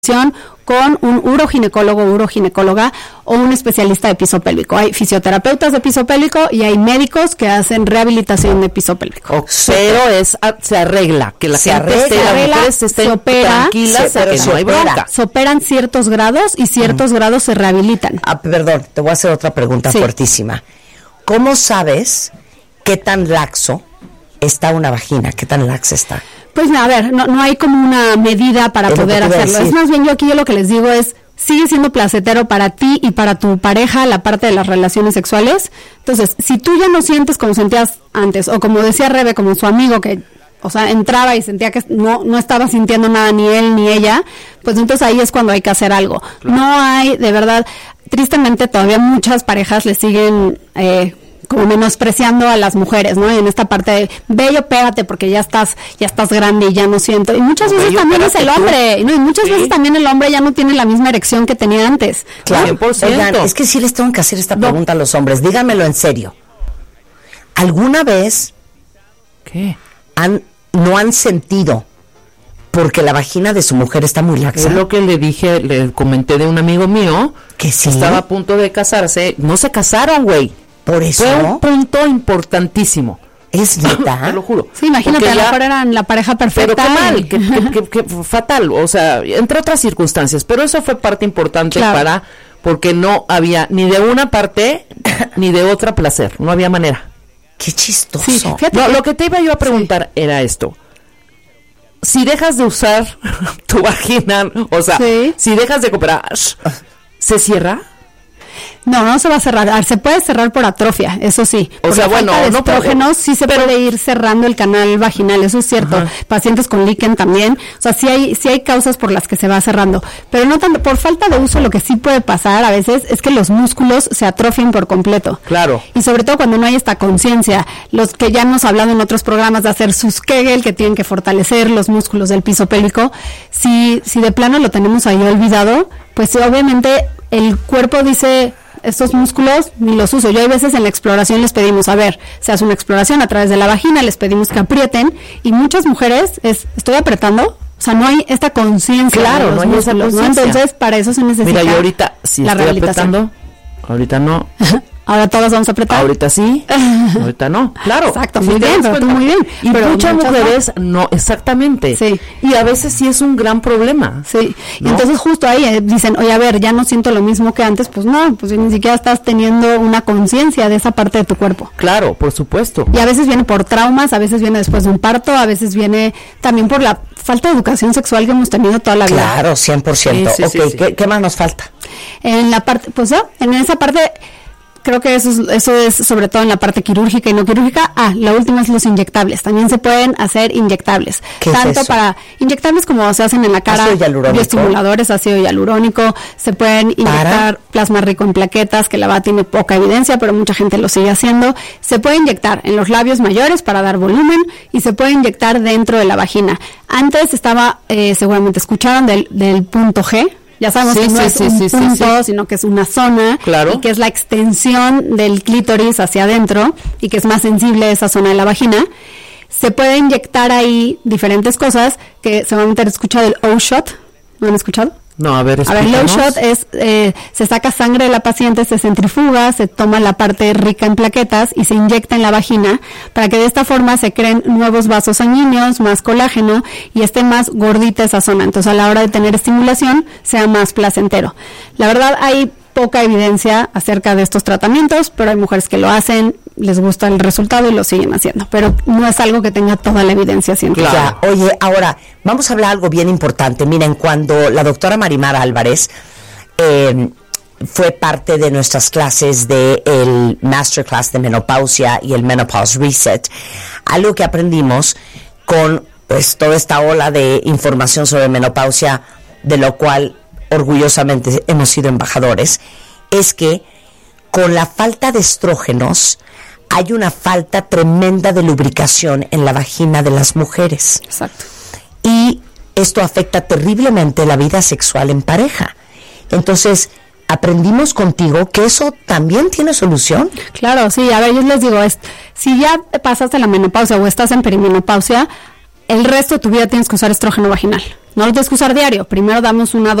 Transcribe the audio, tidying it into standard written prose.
con un uroginecólogo o uroginecóloga o un especialista de piso pélvico. Hay fisioterapeutas de piso pélvico y hay médicos que hacen rehabilitación de piso pélvico. Pero se arregla, que la gente esté, las mujeres estén tranquilas, que no hay bronca. Se operan ciertos grados y ciertos grados se rehabilitan. Perdón, te voy a hacer otra pregunta fuertísima. ¿Cómo sabes qué tan laxo está una vagina? ¿Qué tan laxa está? Pues a ver, no hay como una medida para poder hacerlo. Es más bien, yo lo que les digo es, sigue siendo placentero para ti y para tu pareja la parte de las relaciones sexuales. Entonces, si tú ya no sientes como sentías antes, o como decía Rebe, como su amigo que, o sea, entraba y sentía que no estaba sintiendo nada ni él ni ella, pues entonces ahí es cuando hay que hacer algo. Claro. No hay, de verdad, tristemente todavía muchas parejas le siguen como menospreciando a las mujeres, ¿no? Y en esta parte de, ve y opérate porque ya estás grande y ya no siento. Y muchas veces también es el hombre, ¿no? Y muchas veces también el hombre ya no tiene la misma erección que tenía antes. Claro, 100%. Oigan, es que sí les tengo que hacer esta pregunta a los hombres. Díganmelo en serio. ¿Alguna vez no han sentido porque la vagina de su mujer está muy laxa? Es lo que le comenté de un amigo mío que sí estaba a punto de casarse. No se casaron, güey. Por eso. Fue un punto importantísimo. ¿Es neta? Te lo juro. Sí, imagínate, a lo mejor eran la pareja perfecta. Pero qué mal, que fatal, o sea, entre otras circunstancias. Pero eso fue parte importante porque no había ni de una parte ni de otra placer. No había manera. Qué chistoso. Sí, lo que te iba yo a preguntar era esto. Si dejas de usar tu vagina, o sea, si dejas de cooperar, ¿se cierra? No se va a cerrar. Se puede cerrar por atrofia, eso sí. O sea, bueno, de estrógenos sí se puede ir cerrando el canal vaginal, eso es cierto. Ajá. Pacientes con líquen también. O sea, sí hay causas por las que se va cerrando. Pero no tanto, por falta de uso, lo que sí puede pasar a veces es que los músculos se atrofien por completo. Claro. Y sobre todo cuando no hay esta conciencia. Los que ya hemos hablado en otros programas de hacer sus Kegel, que tienen que fortalecer los músculos del piso pélvico. Si de plano lo tenemos ahí olvidado, pues obviamente el cuerpo dice, estos músculos ni los uso. Yo hay veces en la exploración les pedimos, se hace una exploración a través de la vagina, les pedimos que aprieten, y muchas mujeres estoy apretando, o sea, no hay esta conciencia. Claro, no hay esa conciencia. Entonces, para eso se necesita. Mira, yo ahorita sí estoy apretando, ahorita no. Ahora todas vamos a apretar. Ahorita sí, ahorita no. Claro. Exacto, muy bien, pero tú muy bien. Y pero muchas mujeres no, exactamente. Sí. Y a veces sí es un gran problema. Sí. ¿No? Y entonces justo ahí dicen, oye, ya no siento lo mismo que antes. Pues no, pues ni siquiera estás teniendo una conciencia de esa parte de tu cuerpo. Claro, por supuesto. Y a veces viene por traumas, a veces viene después de un parto, a veces viene también por la falta de educación sexual que hemos tenido toda la vida. Claro, 100%. Sí. ¿Qué más nos falta? En la parte, en esa parte, creo que eso es sobre todo en la parte quirúrgica y no quirúrgica. La última es los inyectables. También se pueden hacer inyectables. Tanto para inyectables como se hacen en la cara, bioestimuladores, ácido hialurónico. Se pueden inyectar plasma rico en plaquetas, que la verdad tiene poca evidencia, pero mucha gente lo sigue haciendo. Se puede inyectar en los labios mayores para dar volumen y se puede inyectar dentro de la vagina. Antes estaba, seguramente escucharon del punto G. Ya sabemos que no es un punto, sino que es una zona, y que es la extensión del clítoris hacia adentro y que es más sensible esa zona de la vagina. Se puede inyectar ahí diferentes cosas que seguramente han escuchado el O-Shot. ¿No han escuchado? No, a ver, el O-Shot es, se saca sangre de la paciente, se centrifuga, se toma la parte rica en plaquetas y se inyecta en la vagina para que de esta forma se creen nuevos vasos sanguíneos, más colágeno y esté más gordita esa zona. Entonces a la hora de tener estimulación sea más placentero. La verdad hay poca evidencia acerca de estos tratamientos, pero hay mujeres que lo hacen, les gusta el resultado y lo siguen haciendo, pero no es algo que tenga toda la evidencia científica. Claro. Oye, ahora vamos a hablar algo bien importante. Miren, cuando la doctora Marimar Álvarez fue parte de nuestras clases de el Masterclass de Menopausia y el Menopause Reset, algo que aprendimos con pues toda esta ola de información sobre menopausia, de lo cual orgullosamente hemos sido embajadores, es que con la falta de estrógenos hay una falta tremenda de lubricación en la vagina de las mujeres. Exacto. Y esto afecta terriblemente la vida sexual en pareja. Entonces, aprendimos contigo que eso también tiene solución. Claro, sí. A ver, yo les digo, si ya pasaste la menopausia o estás en perimenopausia, el resto de tu vida tienes que usar estrógeno vaginal. No lo tienes que usar diario. Primero damos una